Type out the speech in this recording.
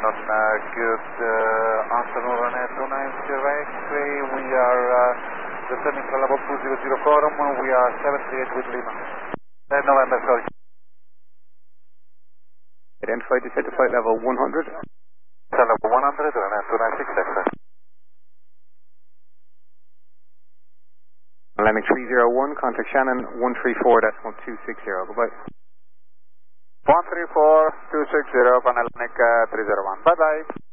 Good afternoon, Runway 29 X-ray. We are descending from level 200 forum. We are 78 with Lima. November, sorry. Identified, descend to flight level 100. Level 100, Runway 296 X-ray. Landing 301, contact Shannon 134.260. Goodbye. 134.260, Panhellenic 301. Bye bye.